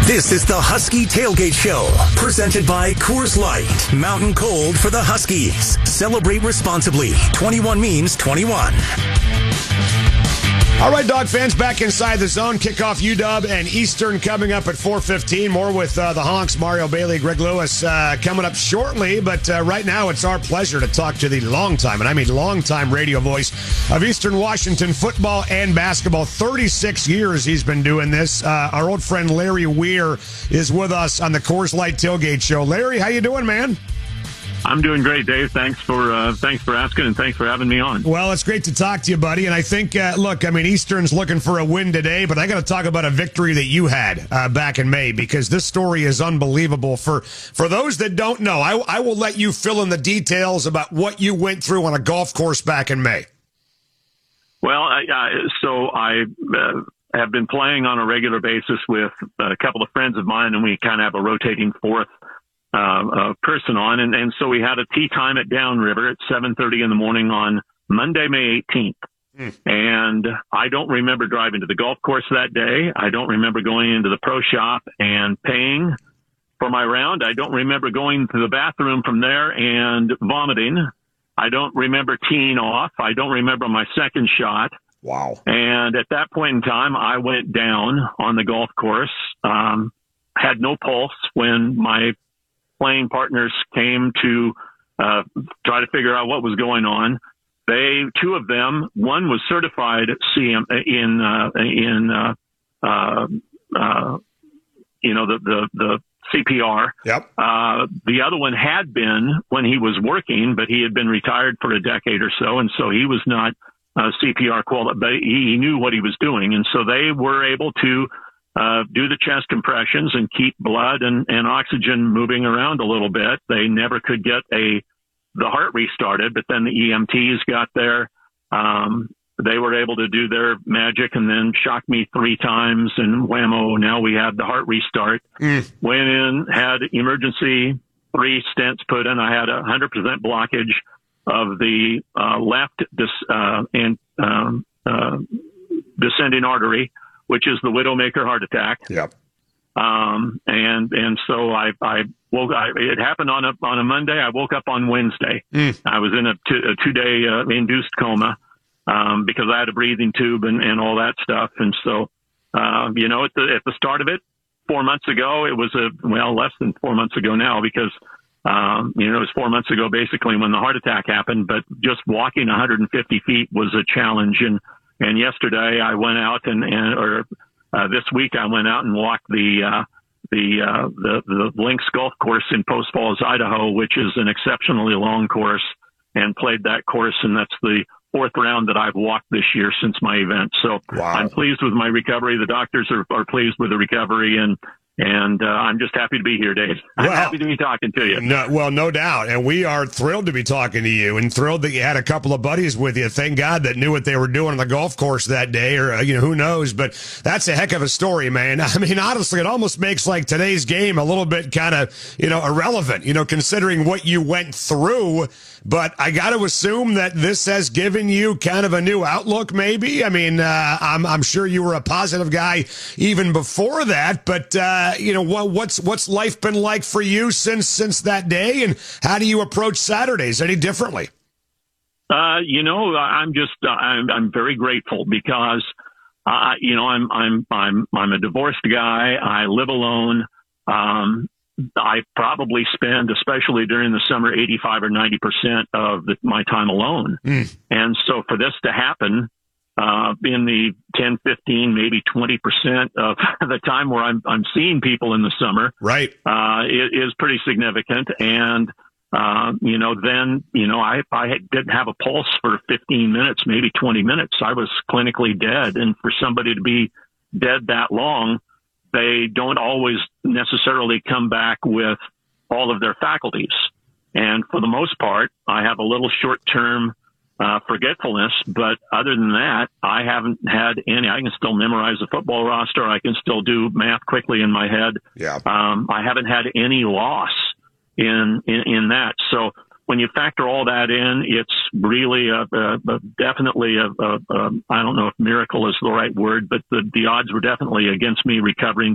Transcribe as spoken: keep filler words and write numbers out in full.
This is the Husky Tailgate Show, presented by Coors Light. Mountain Cold for the Huskies. Celebrate responsibly. twenty-one means twenty-one. All right, Dog fans, back inside the zone. Kickoff U W and Eastern coming up at four fifteen. More with uh, the Honks, Mario Bailey, Greg Lewis uh, coming up shortly. But uh, right now, it's our pleasure to talk to the longtime, and I mean longtime radio voice of Eastern Washington football and basketball. thirty-six years he's been doing this. Uh, our old friend Larry Weir is with us on the Coors Light Tailgate Show. Larry, how you doing, man? I'm doing great, Dave. Thanks for uh, thanks for asking, and thanks for having me on. Well, it's great to talk to you, buddy. And I think, uh, look, I mean, Eastern's looking for a win today, but I got to talk about a victory that you had uh, back in May, because this story is unbelievable. For for those that don't know, I, I will let you fill in the details about what you went through on a golf course back in May. Well, I, I, so I uh, have been playing on a regular basis with a couple of friends of mine, and we kind of have a rotating fourth Uh, uh, person on. And, and so we had a tee time at Downriver at seven thirty in the morning on Monday, May eighteenth. Mm. And I don't remember driving to the golf course that day. I don't remember going into the pro shop and paying for my round. I don't remember going to the bathroom from there and vomiting. I don't remember teeing off. I don't remember my second shot. Wow. And at that point in time, I went down on the golf course, um, had no pulse when my playing partners came to uh, try to figure out what was going on. They, two of them, one was certified C M in uh, in uh, uh, uh, you know the the, the C P R. Yep. Uh, the other one had been when he was working, but he had been retired for a decade or so, and so he was not uh, C P R qualified. But he knew what he was doing, and so they were able to Uh, do the chest compressions and keep blood and, and oxygen moving around a little bit. They never could get a the heart restarted, but then the E M Ts got there. Um, they were able to do their magic and then shock me three times, and whammo, now we had the heart restart. Mm. Went in, had emergency three stents put in. I had a one hundred percent blockage of the uh, left dis- uh, and um, uh, descending artery, which is the Widowmaker heart attack. Yep. Um, and, and so I, I woke, I, it happened on a, on a Monday. I woke up on Wednesday. Mm. I was in a two, a two day, uh, induced coma, um, because I had a breathing tube and, and all that stuff. And so, uh, you know, at the, at the start of it, four months ago, it was a, well, less than four months ago now, because, um, you know, it was four months ago, basically, when the heart attack happened, but just walking one hundred fifty feet was a challenge. And, And yesterday I went out and, and or uh, this week I went out and walked the uh, the, uh, the the Links Golf Course in Post Falls, Idaho, which is an exceptionally long course, and played that course. And that's the fourth round that I've walked this year since my event. So wow. I'm pleased with my recovery. The doctors are, are pleased with the recovery, and And uh, I'm just happy to be here, Dave. I'm well, happy to be talking to you. No, well, no doubt. And we are thrilled to be talking to you, and thrilled that you had a couple of buddies with you. Thank God, that knew what they were doing on the golf course that day, or, uh, you know, who knows. But that's a heck of a story, man. I mean, honestly, it almost makes like today's game a little bit kind of, you know, irrelevant, you know, considering what you went through. But I got to assume that this has given you kind of a new outlook, maybe. I mean, uh, I'm, I'm sure you were a positive guy even before that. But, uh, you know, what, what's what's life been like for you since since that day? And how do you approach Saturdays any differently? Uh, you know, I'm just uh, I'm, I'm very grateful because, uh, you know, I'm I'm I'm I'm a divorced guy. I live alone. Um I probably spend, especially during the summer, eighty-five or ninety percent of the, my time alone. Mm. And so for this to happen, uh, in the ten, fifteen, maybe twenty percent of the time where I'm, I'm seeing people in the summer, right, uh, it is pretty significant. And, uh, you know, then, you know, I, I didn't have a pulse for fifteen minutes, maybe twenty minutes. I was clinically dead. And for somebody to be dead that long, they don't always necessarily come back with all of their faculties. And for the most part, I have a little short-term uh, forgetfulness, but other than that, I haven't had any. I can still memorize the football roster. I can still do math quickly in my head. Yeah. Um, I haven't had any loss in, in, in that. So when you factor all that in, it's really a, a, a definitely a, a, a, I don't know if miracle is the right word, but the, the odds were definitely against me recovering